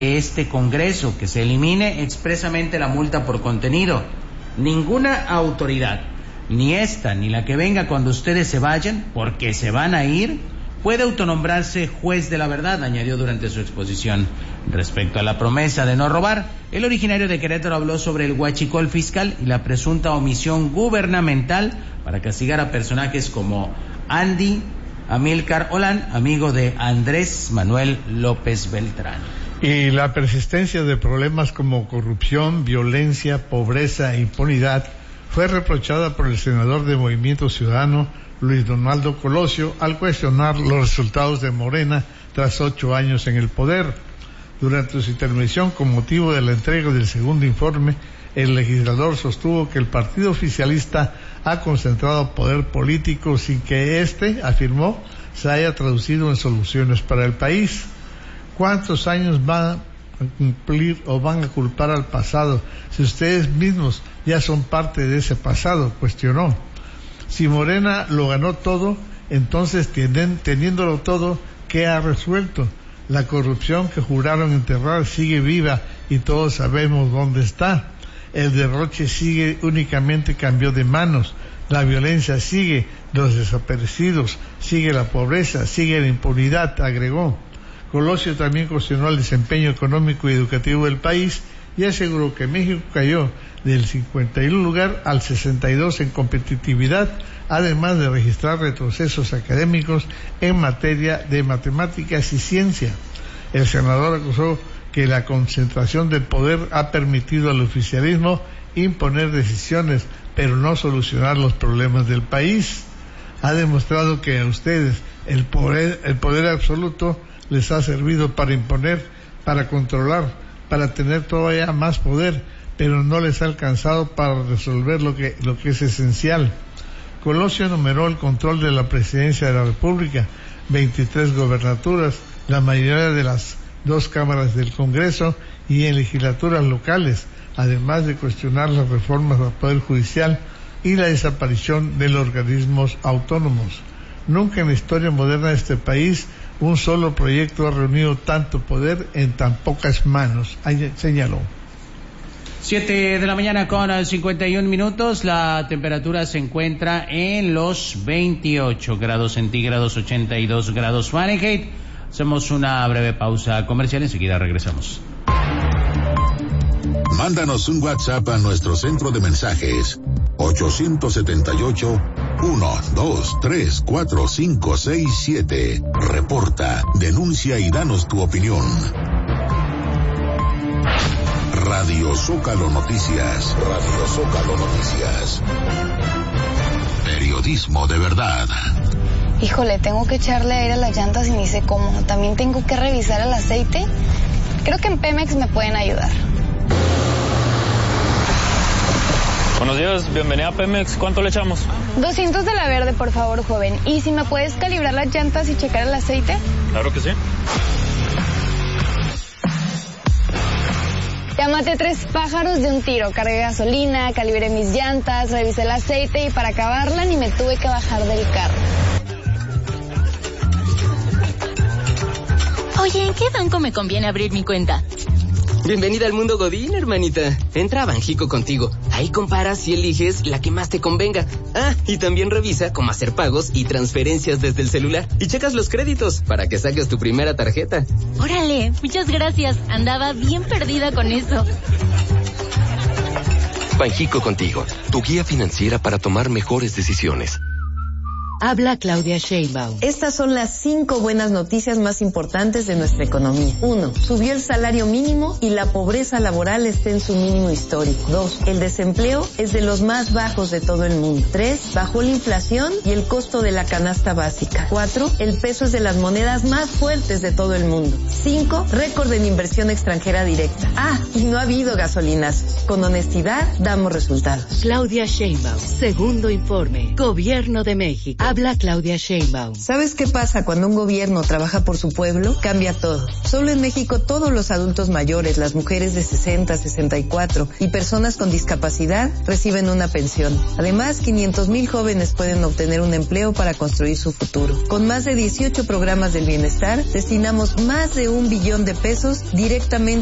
este Congreso, que se elimine expresamente la multa por contenido. Ninguna autoridad, ni esta ni la que venga cuando ustedes se vayan, porque se van a ir, puede autonombrarse juez de la verdad, añadió durante su exposición. Respecto a la promesa de no robar, el originario de Querétaro habló sobre el huachicol fiscal y la presunta omisión gubernamental para castigar a personajes como Andy Amílcar Olán, amigo de Andrés Manuel López Beltrán. Y la persistencia de problemas como corrupción, violencia, pobreza e impunidad fue reprochada por el senador de Movimiento Ciudadano, Luis Donaldo Colosio, al cuestionar los resultados de Morena tras 8 años en el poder. Durante su intervención con motivo de la entrega del segundo informe, el legislador sostuvo que el partido oficialista ha concentrado poder político sin que éste, afirmó, se haya traducido en soluciones para el país. ¿Cuántos años van a cumplir o van a culpar al pasado si ustedes mismos ya son parte de ese pasado?, cuestionó. Si Morena lo ganó todo, entonces teniéndolo todo, ¿qué ha resuelto? La corrupción que juraron enterrar sigue viva y todos sabemos dónde está. El derroche sigue, únicamente cambió de manos. La violencia sigue, los desaparecidos, sigue la pobreza, sigue la impunidad, agregó. Colosio también cuestionó el desempeño económico y educativo del país y aseguró que México cayó del 51 lugar al 62 en competitividad, además de registrar retrocesos académicos en materia de matemáticas y ciencia. El senador acusó que la concentración del poder ha permitido al oficialismo imponer decisiones, pero no solucionar los problemas del país. Ha demostrado que a ustedes el poder absoluto les ha servido para imponer, para controlar, para tener todavía más poder, pero no les ha alcanzado para resolver lo que es esencial. Colosio enumeró el control de la presidencia de la República, 23 gobernaturas, la mayoría de las 2 cámaras del Congreso y en legislaturas locales, además de cuestionar las reformas al Poder Judicial y la desaparición de los organismos autónomos. Nunca en la historia moderna de este país un solo proyecto ha reunido tanto poder en tan pocas manos, señaló. 7 de la mañana con 51 minutos, la temperatura se encuentra en los 28 grados centígrados, 82 grados Fahrenheit. Hacemos una breve pausa comercial, enseguida regresamos. Mándanos un WhatsApp a nuestro centro de mensajes 878-123-4567. Reporta, denuncia y danos tu opinión. Radio Zócalo Noticias. Radio Zócalo Noticias. Periodismo de verdad. Híjole, tengo que echarle aire a las llantas y ni sé cómo. También tengo que revisar el aceite. Creo que en Pemex me pueden ayudar. Buenos días, bienvenida a Pemex. ¿Cuánto le echamos? 200 de la verde, por favor, joven. ¿Y si me puedes calibrar las llantas y checar el aceite? Claro que sí. Ya maté 3 pájaros de un tiro. Cargué gasolina, calibré mis llantas, revisé el aceite y para acabarla ni me tuve que bajar del carro. Oye, ¿en qué banco me conviene abrir mi cuenta? Bienvenida al mundo Godín, hermanita. Entra a Banjico Contigo. Ahí comparas y eliges la que más te convenga. Ah, y también revisa cómo hacer pagos y transferencias desde el celular. Y checas los créditos para que saques tu primera tarjeta. Órale, muchas gracias. Andaba bien perdida con eso. Banjico Contigo, tu guía financiera para tomar mejores decisiones. Habla Claudia Sheinbaum. Estas son las 5 buenas noticias más importantes de nuestra economía. 1. Subió el salario mínimo y la pobreza laboral está en su mínimo histórico. 2. El desempleo es de los más bajos de todo el mundo. 3. Bajó la inflación y el costo de la canasta básica. 4. El peso es de las monedas más fuertes de todo el mundo. 5. Récord en inversión extranjera directa. Ah, y no ha habido gasolinas. Con honestidad damos resultados. Claudia Sheinbaum. Segundo informe. Gobierno de México. Habla Claudia Sheinbaum. ¿Sabes qué pasa cuando un gobierno trabaja por su pueblo? Cambia todo. Solo en México todos los adultos mayores, las mujeres de 60, 64 y personas con discapacidad reciben una pensión. Además, 500,000 jóvenes pueden obtener un empleo para construir su futuro. Con más de 18 programas del bienestar, destinamos más de 1 billón de pesos directamente